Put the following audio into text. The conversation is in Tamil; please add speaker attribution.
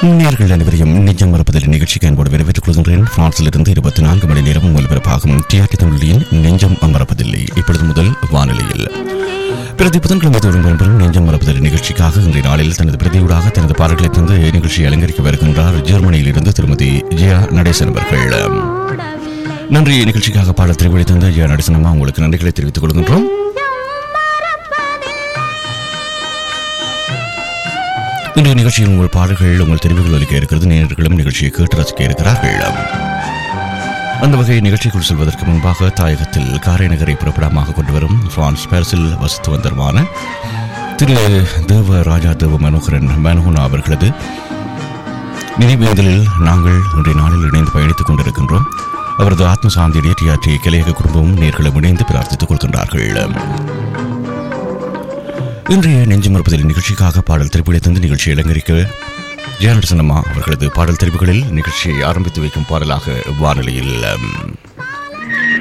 Speaker 1: நேயர்கள் அனைவரையும் நிஜம் மறுப்பதில் நிகழ்ச்சிக்கு அன்போடு வரவேற்றுக் கொள்கின்றேன். பிரான்சிலிருந்து 24 மணி நேரம் ஒலிபரப்பாகும் டிஆர்டி தமிழின் நெஞ்சம் மறப்பதில்லை இப்பொழுது முதல் வானிலையில் பிரதி புதன்கிழமை தோறும் பெறும் நெஞ்சம் மறப்பதில் நிகழ்ச்சிக்காக இன்றைய நாளில் தனது பிரதியூடாக தனது பாடல்களை தந்து நிகழ்ச்சியை அலங்கரிக்க வருகின்றார் ஜெர்மனியில் இருந்து திருமதி ஜெயா நடேசன் அவர்கள். நன்றி. நிகழ்ச்சிக்காக பாடல் திரைவழி தந்த ஜெயா நடேசன் அம்மா உங்களுக்கு நன்றிகளை தெரிவித்துக் கொள்கின்றோம். இன்றைய நிகழ்ச்சியில் உங்கள் பாடல்கள் உங்கள் தெரிவுகள் ஒலிக்க இருக்கிறது. நேயர்களும் நிகழ்ச்சியை கேட்டு ரசிக்க இருக்கிறார்கள். அந்த வகை நிகழ்ச்சிக்குள் செல்வதற்கு முன்பாக தாயகத்தில் காரை நகரை புறப்படமாக கொண்டு வரும் பிரான்ஸ் பாரிஸில் வசித்து வந்தருமான திரு தேவ ராஜா தேவ மனோகரன் மனோகனா அவர்களது நினைவேந்தலில் நாங்கள் இன்றைய நாளில் இணைந்து பயணித்துக் கொண்டிருக்கின்றோம். அவரது ஆத்ம சாந்தியுடைய டிஆர்டி கிளையக குடும்பமும் நேர்களும் இணைந்து பிரார்த்தித்துக் கொள்கின்றார்கள். இன்றைய நெஞ்சம் மறுப்பதில் நிகழ்ச்சிக்காக பாடல் தெரிவுகளை தந்து நிகழ்ச்சியை அலங்கரிக்க ஜெயநடசனம்மா அவர்களது பாடல் தெரிவுகளில் நிகழ்ச்சியை ஆரம்பித்து வைக்கும் பாடலாக வானிலையில்